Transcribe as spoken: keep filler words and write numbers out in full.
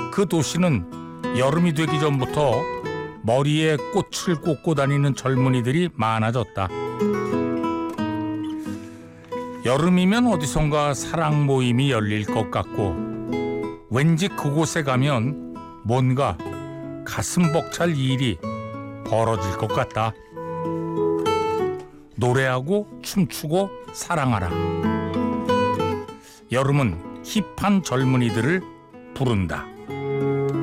그 도시는 여름이 되기 전부터 머리에 꽃을 꽂고 다니는 젊은이들이 많아졌다. 여름이면 어디선가 사랑 모임이 열릴 것 같고 왠지 그곳에 가면 뭔가 가슴 벅찰 일이 벌어질 것 같다. 노래하고 춤추고 사랑하라. 여름은 힙한 젊은이들을 부른다.